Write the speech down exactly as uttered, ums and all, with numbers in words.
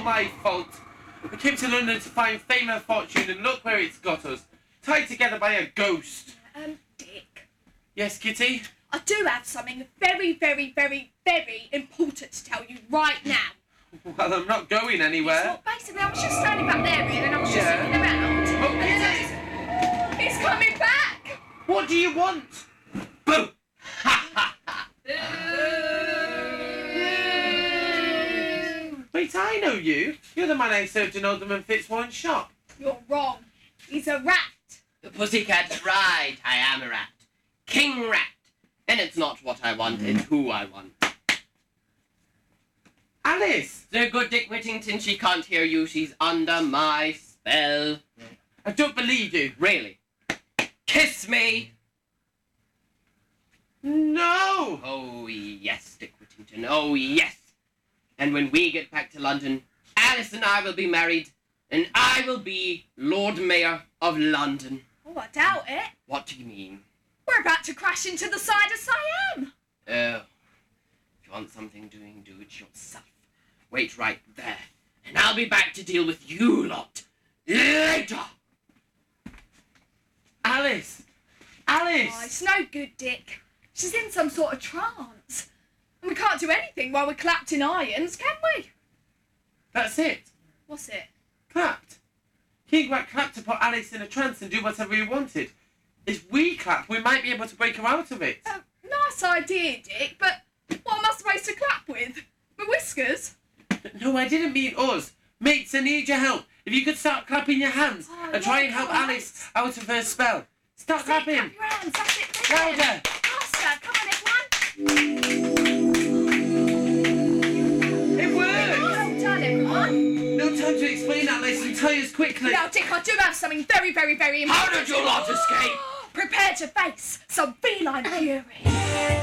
my fault. I came to London to find fame and fortune, and look where it's got us. Tied together by a ghost. Um, Dick. Yes, Kitty? I do have something very, very, very, very important to tell you right now. Well, I'm not going anywhere. Well, basically, I was just standing back there, Ian, and I was just Yeah. looking around. Oh, and then Kitty! it's, it's coming back! What do you want? Boo! Wait, I know you. You're the man I served in Alderman Fitzwarren's shop. You're wrong. He's a rat. The pussycat's right, I am a rat. King Rat. And it's not what I want, it's who I want. Alice! Sir Good Dick Whittington, she can't hear you, she's under my spell. I don't believe you. Really? Kiss me! No! Oh, yes, Dick Whittington, oh, yes. And when we get back to London, Alice and I will be married, and I will be Lord Mayor of London. Oh, I doubt it. What do you mean? We're about to crash into the side of Siam. Oh, if you want something doing, do it yourself. Wait right there, and I'll be back to deal with you lot later. Alice! Alice! Oh, it's no good, Dick. She's in some sort of trance. And we can't do anything while we're clapped in irons, can we? That's it. What's it? Clapped. King Rat clapped to put Alice in a trance and do whatever he wanted. If we clap, we might be able to break her out of it. Uh, nice idea, Dick, but what am I supposed to clap with? My whiskers? No, I didn't mean us. Mates, I need your help. If you could start clapping your hands Oh, and try yeah, and help come on, Alice out of her spell. Start Dick, clapping. clap your hands, that's it. There. Louder. Faster, come on, everyone. It worked. Well done, everyone. No time to explain, Alice, and tell us quickly. Now, Dick, I do have something very, very, very important. How did you lot escape? Prepare to face some feline fury.